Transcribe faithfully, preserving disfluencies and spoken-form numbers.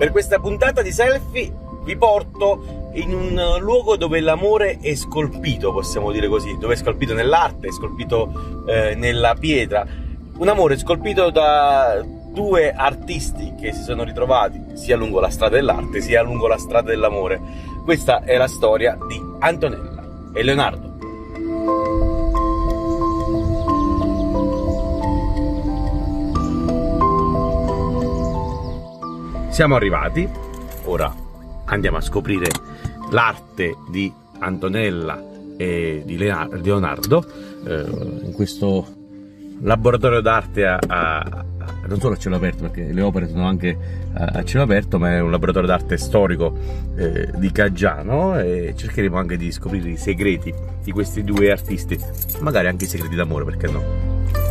Per questa puntata di selfie vi porto in un luogo dove l'amore è scolpito, possiamo dire così, dove è scolpito nell'arte, è scolpito eh, nella pietra. Un amore scolpito da due artisti che si sono ritrovati sia lungo la strada dell'arte sia lungo la strada dell'amore. Questa è la storia di Antonella e Leonardo. Siamo arrivati, ora andiamo a scoprire l'arte di Antonella e di Leonardo eh, in questo laboratorio d'arte a, a, non solo a cielo aperto, perché le opere sono anche a, a cielo aperto, ma è un laboratorio d'arte storico eh, di Caggiano, e cercheremo anche di scoprire i segreti di questi due artisti, magari anche i segreti d'amore, perché no?